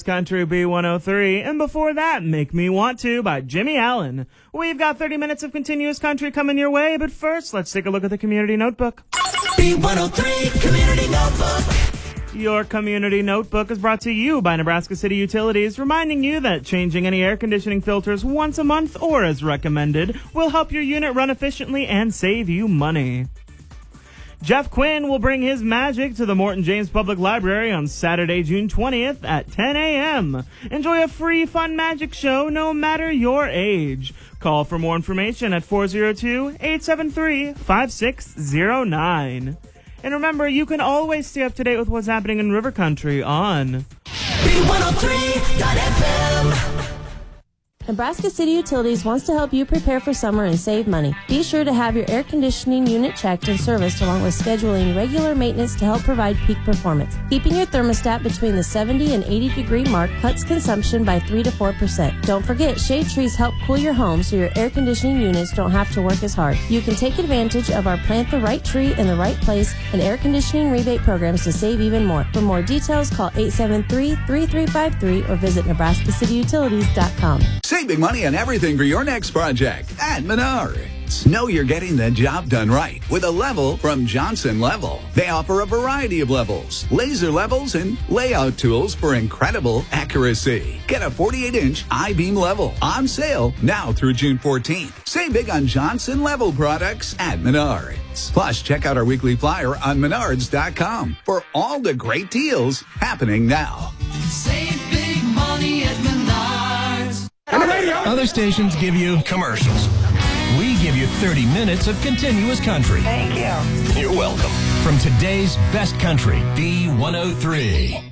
Country B103, and before that, Make Me Want To by Jimmy Allen. We've got 30 minutes of continuous country coming your way, but first, let's take a look at the Community Notebook. B103 Community Notebook. Your Community Notebook is brought to you by Nebraska City Utilities, reminding you that changing any air conditioning filters once a month or as recommended will help your unit run efficiently and save you money. Jeff Quinn will bring his magic to the Morton James Public Library on Saturday, June 20th at 10 a.m. Enjoy a free, fun magic show no matter your age. Call for more information at 402-873-5609. And remember, you can always stay up to date with what's happening in River Country on B103.FM. Nebraska City Utilities wants to help you prepare for summer and save money. Be sure to have your air conditioning unit checked and serviced along with scheduling regular maintenance to help provide peak performance. Keeping your thermostat between the 70 and 80 degree mark cuts consumption by 3 to 4%. Don't forget, shade trees help cool your home so your air conditioning units don't have to work as hard. You can take advantage of our Plant the Right Tree in the Right Place and air conditioning rebate programs to save even more. For more details, call 873-3353 or visit nebraskacityutilities.com. Save big money on everything for your next project at Menards. Know you're getting the job done right with a level from Johnson Level. They offer a variety of levels, laser levels, and layout tools for incredible accuracy. Get a 48-inch I-beam level on sale now through June 14th. Save big on Johnson Level products at Menards. Plus, check out our weekly flyer on Menards.com for all the great deals happening now. Save big money at Menards. Other stations give you commercials. We give you 30 minutes of continuous country. Thank you. You're welcome. From today's best country, B103.